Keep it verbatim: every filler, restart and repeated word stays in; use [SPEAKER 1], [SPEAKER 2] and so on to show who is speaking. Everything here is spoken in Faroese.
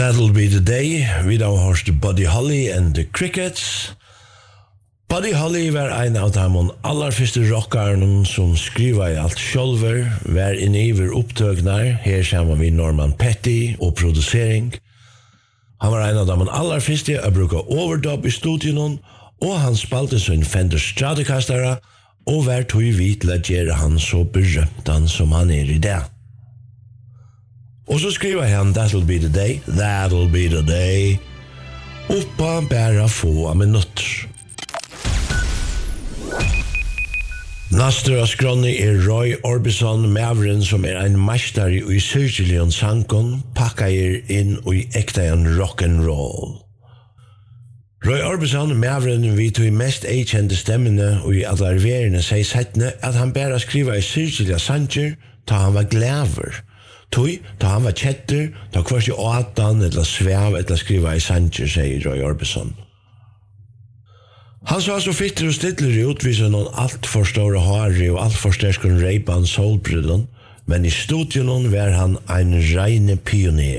[SPEAKER 1] That'll be the day. Vi da har hørt Buddy Holly and the Crickets. Buddy Holly var en av de aller første rockerne som skriva i alt sjølver, var inne i vår opptøkner, her sammen vi Norman Petty og produsering. Han var en av de aller første å bruke overdub i studien, og han spalte sin Fender Stratocaster, og var tog vidt til å gjøre han så berømt som han er i dag. Og så skriver han That'll be the day, that'll be the day, oppa bare få minutter. Nastur av skronni er Roy Orbison, maveren som er en meister i syrkelion sankon, pakkar inn i ektajan rock'n'roll. Roy Orbison, maveren vi tog mest eikjente stemmene og i allarverende sier settene at han bare skriva i syrkelia sanger ta han var glæver. Tui, ta han var kjetter, ta kvart i åtan eller svev eller skriva i sanger, sier Roy Orbison. Han så så fitter og stiller ut viser noen alt for store hare og alt for sterskere reipan solbrydden, men i studion var han en reine pioner.